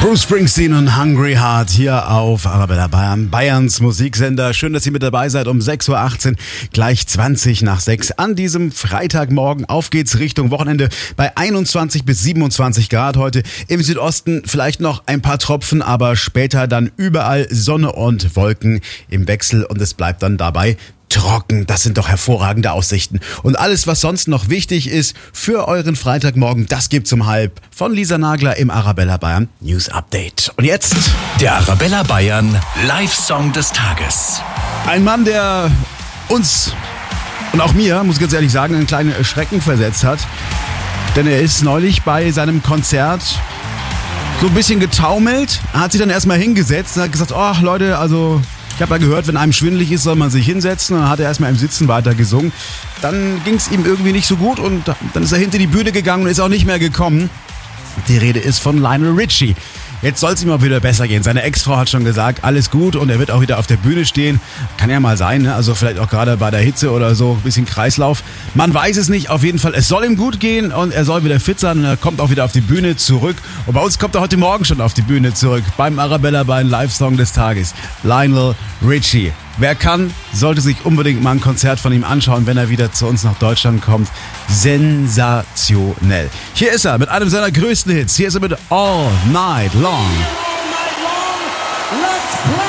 Bruce Springsteen und Hungry Heart hier auf Arabella Bayern, Bayerns Musiksender. Schön, dass ihr mit dabei seid um 6.18 Uhr, gleich 20 nach 6 an diesem Freitagmorgen. Auf geht's Richtung Wochenende bei 21 bis 27 Grad heute. Im Südosten vielleicht noch ein paar Tropfen, aber später dann überall Sonne und Wolken im Wechsel und es bleibt dann dabei trocken. Das sind doch hervorragende Aussichten. Und alles, was sonst noch wichtig ist für euren Freitagmorgen, das gibt's um 12:30 von Lisa Nagler im Arabella Bayern News Update. Und jetzt der Arabella Bayern Live-Song des Tages. ein Mann, der uns und auch mir, muss ich ganz ehrlich sagen, einen kleinen Schrecken versetzt hat. Denn er ist neulich bei seinem Konzert so ein bisschen getaumelt, hat sich dann erstmal hingesetzt und hat gesagt, oh Leute, also ich habe ja gehört, wenn einem schwindelig ist, soll man sich hinsetzen. Und dann hat er erstmal im Sitzen weiter gesungen. Dann ging es ihm irgendwie nicht so gut und dann ist er hinter die Bühne gegangen und ist auch nicht mehr gekommen. Die Rede ist von Lionel Richie. Jetzt soll es ihm auch wieder besser gehen. Seine Ex-Frau hat schon gesagt, alles gut und er wird auch wieder auf der Bühne stehen. Kann ja mal sein, ne? Also vielleicht auch gerade bei der Hitze oder so, ein bisschen Kreislauf. Man weiß es nicht, auf jeden Fall. Es soll ihm gut gehen und er soll wieder fit sein und er kommt auch wieder auf die Bühne zurück. Und bei uns kommt er heute Morgen schon auf die Bühne zurück beim Arabella Bayern Live-Song des Tages. Lionel Richie. Wer kann, sollte sich unbedingt mal ein Konzert von ihm anschauen, wenn er wieder zu uns nach Deutschland kommt. Sensationell. Hier ist er mit einem seiner größten Hits. Hier ist er mit All Night Long. Let's play!